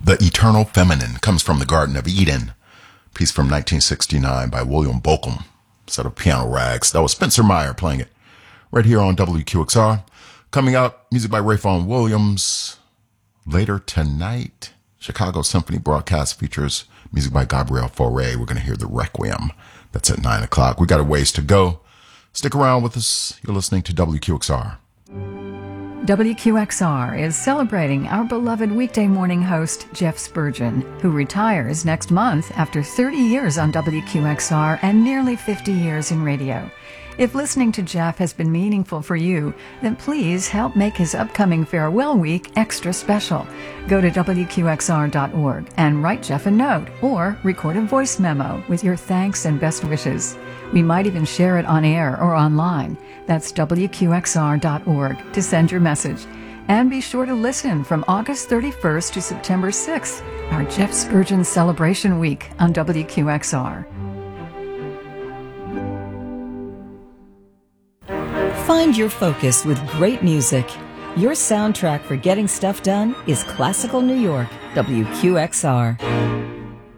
The Eternal Feminine comes from the Garden of Eden. Piece from 1969 by William Boeckm. Set of piano rags. That was Spencer Meyer playing it right here on WQXR. Coming up, music by Rayfon Williams. Later tonight, Chicago Symphony broadcast features music by Gabriel Fauré. We're going to hear the Requiem. That's at 9 o'clock. We got a ways to go. Stick around with us. You're listening to WQXR. WQXR is celebrating our beloved weekday morning host, Jeff Spurgeon, who retires next month after 30 years on WQXR and nearly 50 years in radio. If listening to Jeff has been meaningful for you, then please help make his upcoming farewell week extra special. Go to WQXR.org and write Jeff a note or record a voice memo with your thanks and best wishes. We might even share it on air or online. That's WQXR.org to send your message. And be sure to listen from August 31st to September 6th, our Jeff Spurgeon Celebration Week on WQXR. Find your focus with great music. Your soundtrack for getting stuff done is Classical New York, WQXR.